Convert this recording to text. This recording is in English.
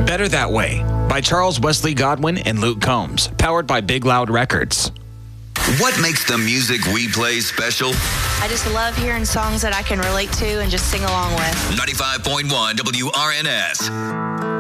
Better That Way by Charles Wesley Godwin and Luke Combs, powered by Big Loud Records. What makes the music we play special? I just love hearing songs that I can relate to and just sing along with. 95.1 WRNS.